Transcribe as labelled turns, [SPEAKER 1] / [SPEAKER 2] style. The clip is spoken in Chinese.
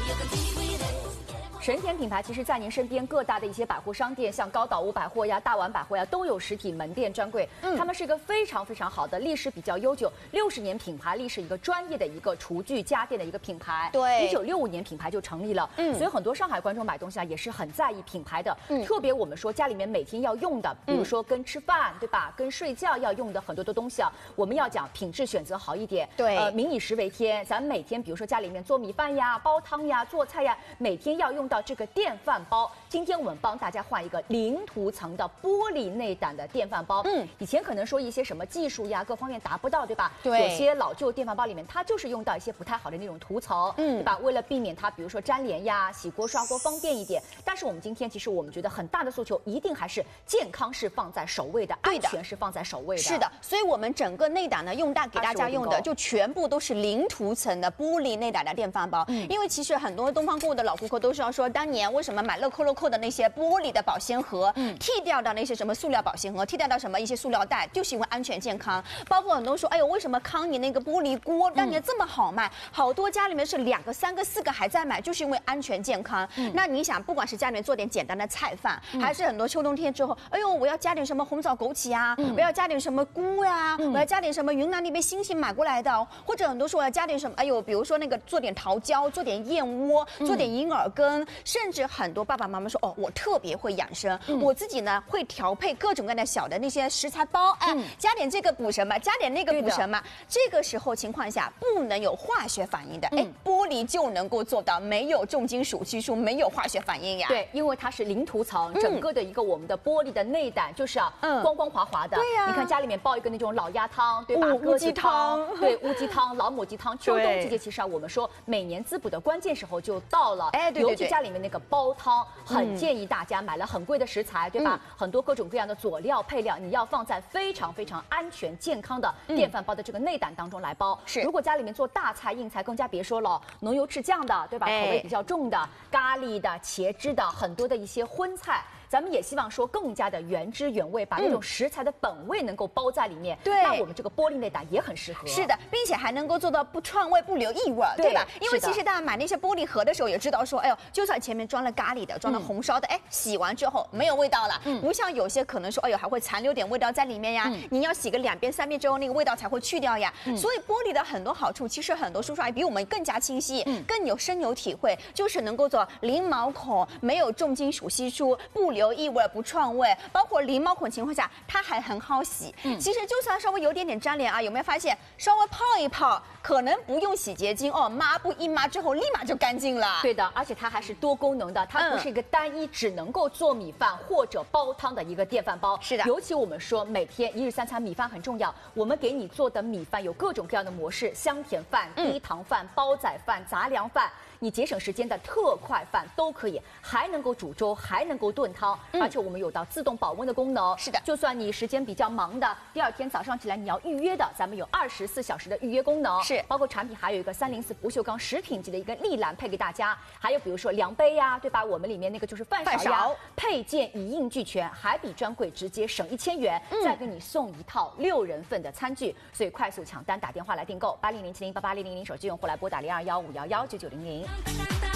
[SPEAKER 1] 神田品牌其实在您身边各大的一些百货商店，像高岛屋百货呀、大丸百货呀，都有实体门店专柜。他们是一个非常非常好的历史比较悠久，60年品牌历史一个专业的一个厨具家电的一个品牌。
[SPEAKER 2] 对
[SPEAKER 1] ，1965年品牌就成立了。所以很多上海观众买东西啊也是很在意品牌的。特别我们说家里面每天要用的，比如说跟吃饭对吧，跟睡觉要用的很多的东西啊，我们要讲品质选择好一点。
[SPEAKER 2] 对，
[SPEAKER 1] 民以食为天，咱每天比如说家里面做米饭呀、煲汤呀、做菜呀，每天要用到这个电饭煲。今天我们帮大家换一个零涂层的玻璃内胆的电饭煲。以前可能说一些什么技术呀各方面达不到，对吧？
[SPEAKER 2] 对，
[SPEAKER 1] 有些老旧电饭煲里面它就是用到一些不太好的那种涂层，对吧？为了避免它比如说粘连呀、洗锅刷锅方便一点。但是我们今天其实我们觉得很大的诉求一定还是健康是放在首位的，安全是放在首位的。
[SPEAKER 2] 是的，所以我们整个内胆呢用给大家用的就全部都是零涂层的玻璃内胆的电饭煲。因为其实很多东方购物的老顾客都是要说，当年为什么买乐扣的那些玻璃的保鲜盒，剔掉的那些什么塑料保鲜盒，剔掉的什么一些塑料袋，就是因为安全健康。包括很多说，哎呦，为什么康妮那个玻璃锅当年这么好卖？好多家里面是2个、3个、4个还在买，就是因为安全健康。那你想，不管是家里面做点简单的菜饭，还是很多秋冬天之后，哎呦，我要加点什么红枣枸杞啊，我要加点什么菇呀，我要加点什么云南那边新鲜买过来的，或者很多说我要加点什么，哎呦，比如说那个做点桃胶，做点燕窝，做点银耳羹，甚至很多爸爸妈妈说，哦，我特别会养生，我自己呢会调配各种各样的小的那些食材包，哎，加点这个补什么，加点那个补什么。这个时候情况下不能有化学反应的，哎，玻璃就能够做到没有重金属系数，没有化学反应呀。
[SPEAKER 1] 对，因为它是零涂层，整个的一个我们的玻璃的内胆就是光光滑滑的。对呀，你看家里面煲一个那种老鸭汤，对吧？
[SPEAKER 2] 乌鸡汤，
[SPEAKER 1] 对，乌鸡汤、老母鸡汤。秋冬季节其实啊，我们说每年滋补的关键时候就到了。
[SPEAKER 2] 哎，对，
[SPEAKER 1] 尤其家里面那个煲汤，很建议大家买了很贵的食材，对吧？很多各种各样的佐料配料，你要放在非常非常安全健康的电饭煲的这个内胆当中来煲。
[SPEAKER 2] 是，
[SPEAKER 1] 如果家里面做大菜硬菜，更加别说了，浓油赤酱的，对吧？口味比较重的，咖喱的、茄汁的，很多的一些荤菜。咱们也希望说更加的原汁原味，把那种食材的本味能够包在里面。
[SPEAKER 2] 对，
[SPEAKER 1] 那我们这个玻璃内胆也很适合。
[SPEAKER 2] 是的，并且还能够做到不串味、不留异味，对吧？因为其实大家买那些玻璃盒的时候也知道说，哎呦，就算前面装了咖喱的、装了红烧的，哎，洗完之后没有味道了。不像有些可能说，哎呦，还会残留点味道在里面呀。你要洗个2遍、3遍之后，那个味道才会去掉呀。所以玻璃的很多好处，其实很多叔叔阿姨比我们更加清晰，更有深有体会，就是能够做零毛孔，没有重金属析出，不留异味，不串味，包括零毛孔情况下，它还很好洗。其实就算稍微有点粘连啊，有没有发现稍微泡一泡，可能不用洗洁精哦，抹布一抹之后立马就干净了。
[SPEAKER 1] 对的，而且它还是多功能的，它不是一个单一只能够做米饭或者煲汤的一个电饭煲。
[SPEAKER 2] 是的，
[SPEAKER 1] 尤其我们说每天1日3餐米饭很重要，我们给你做的米饭有各种各样的模式，香甜饭、低糖饭、煲仔饭、杂粮饭。你节省时间的特快饭都可以，还能够煮粥，还能够炖汤，而且我们有到自动保温的功能。
[SPEAKER 2] 是的，
[SPEAKER 1] 就算你时间比较忙的，第2天早上起来你要预约的，咱们有24小时的预约功能。
[SPEAKER 2] 是，
[SPEAKER 1] 包括产品还有一个304不锈钢食品级的一个立篮配给大家，还有比如说量杯呀，对吧？我们里面那个就是饭勺呀，配件一应俱全，还比专柜直接省1000元，再给你送一套6人份的餐具。所以快速抢单，打电话来订购8007088000，手机用户来拨打0215119900。